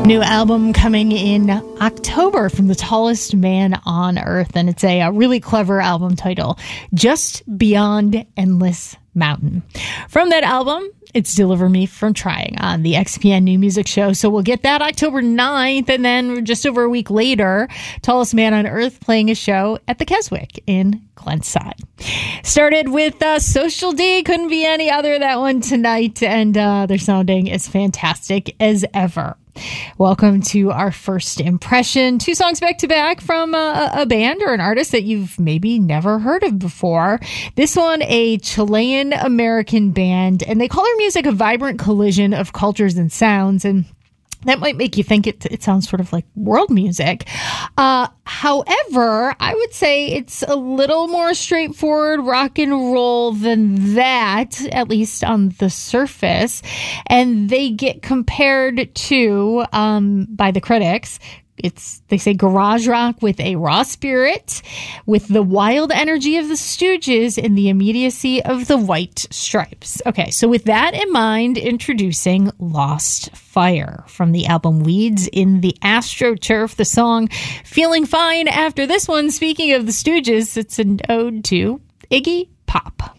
New album coming in October from the tallest man on earth, and it's a really clever album title, Just Beyond Endless Mountain. From that album, it's Deliver Me From Trying on the XPN New Music Show. So we'll get that October 9th, and then just over a week later, Tallest Man on Earth playing a show at the Keswick in Glenside. Started with Social D, couldn't be any other, that one tonight, and they're sounding as fantastic as ever. Welcome to our first impression. 2 songs back to back from a band or an artist that you've maybe never heard of before. This one, a Chilean-American band, and they call their music a vibrant collision of cultures and sounds, and that might make you think it sounds sort of like world music. However, I would say it's a little more straightforward rock and roll than that, at least on the surface. And they get compared to, by the critics, they say garage rock with a raw spirit, with the wild energy of the Stooges and the immediacy of the White Stripes. Okay, so with that in mind, introducing Lost Fire from the album Weeds in the AstroTurf. The song Feeling Fine after this one. Speaking of the Stooges, it's an ode to Iggy Pop.